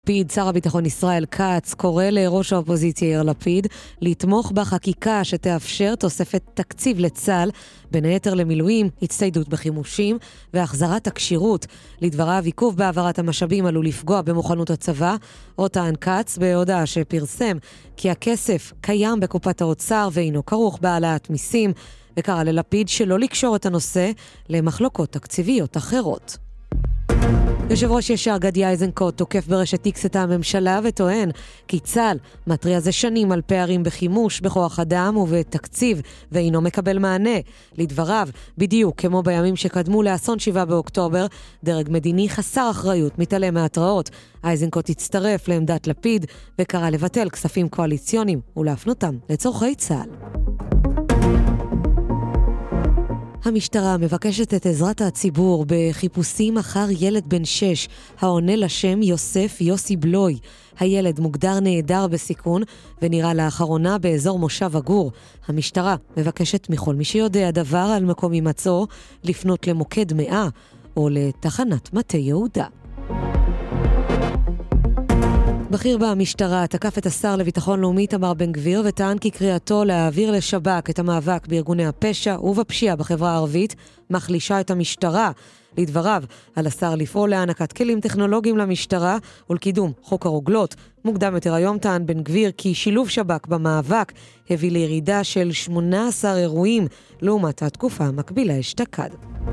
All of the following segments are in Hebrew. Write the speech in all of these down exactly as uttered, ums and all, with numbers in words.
לפיד, שר הביטחון ישראל כץ קורא לראש האופוזיציה יאיר לפיד לתמוך בחקיקה שתאפשר תוספת תקציב לצה"ל, בין היתר למילואים, הצטיידות בחימושים והחזרת הכשירות. לדבריו, עיכוב בהעברת המשאבים עלול לפגוע במוכנות הצבא. או טען כץ בהודעה שפרסם כי הכסף קיים בקופת האוצר ואינו כרוך בהעלאת מיסים, וקרא ללפיד שלא לקשור את הנושא למחלוקות תקציביות אחרות. יושב ראש ישר גדי איזנקוט תוקף ברשת איקס את הממשלה וטוען כי צה"ל מתריע זה שנים על פערים בחימוש, בכוח אדם ובתקציב ואינו מקבל מענה. לדבריו, בדיוק כמו בימים שקדמו לאסון שבעה באוקטובר, דרג מדיני חסר אחריות מתעלם מהתראות. איזנקוט הצטרף לעמדת לפיד וקרא לבטל כספים קואליציוניים ולהפנותם לצורכי צה"ל. המשטרה מבקשת את עזרת הציבור בחיפושים אחר ילד בן שש, העונה לשם יוסף יוסי בלוי. הילד מוגדר נעדר בסיכון ונראה לאחרונה באזור מושב הגור. המשטרה מבקשת מכל מי שיודע דבר על מקום הימצאו לפנות למוקד מאה או לתחנת מטה יהודה. בכיר במשטרה תקף את השר לביטחון לאומי איתמר בן גביר וטען כי קריאתו להעביר לשב"כ את המאבק בארגוני הפשע ובפשיעה בחברה הערבית מחלישה את המשטרה. לדבריו, על השר לפעול להענקת כלים טכנולוגיים למשטרה ולקידום חוק הרוגלות. מוקדם יותר היום טען בן גביר כי שילוב שב"כ במאבק הביא לירידה של שמונה עשר אירועים לעומת התקופה המקבילה אשתקד.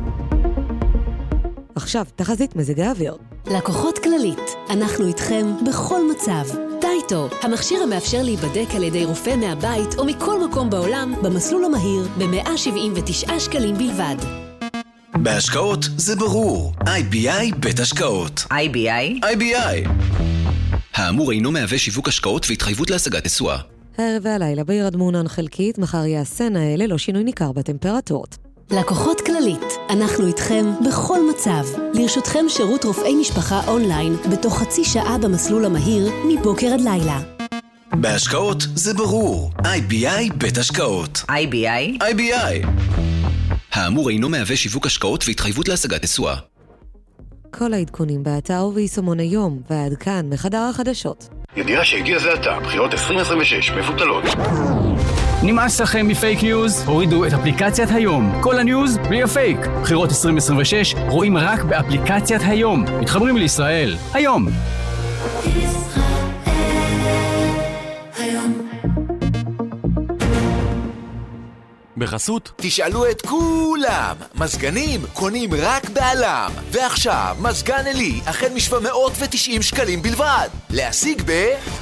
עכשיו, תחזית מזג האוויר. לקוחות כללית, אנחנו איתכם בכל מצב. טייטו, המכשיר המאפשר להיבדק על ידי רופא מהבית או מכל מקום בעולם במסלול המהיר ב-מאה שבעים ותשעה שקלים בלבד. בהשקעות זה ברור. איי בי איי בית השקעות. איי בי איי? איי בי איי. האמור אינו מהווה שיווק השקעות והתחייבות להשגת תשואה. הערב והלילה בירד מעונן חלקית, מחר יעשן האלה לא שינוי ניכר בטמפרטורות. לקוחות כללית, אנחנו איתכם בכל מצב. לרשותכם שירות רופאי משפחה אונליין בתוך חצי שעה במסלול המהיר מבוקר עד לילה. בהשקעות זה ברור. איי בי איי בית השקעות. איי בי איי? איי בי איי. האמור אינו מהווה שיווק השקעות והתחייבות להשגת תשואה. כל העדכונים באתר וביישומון היום, ועד כאן מחדר החדשות. ידיעה שהגיע זה עתה, בחירות עשרים עשרים ושש מבוטלות. נמאס לכם מפייק ניוז? הורידו את אפליקציית היום. כל הניוז בלי הפייק. בחירות עשרים עשרים ושש רואים רק באפליקציית היום. מתחברים לישראל. היום. בחסות תשאלו את כולם, מזגנים קונים רק בעלם, ועכשיו מזגן אלי החל מ-שבע מאות ותשעים שקלים בלבד, להשיג ב...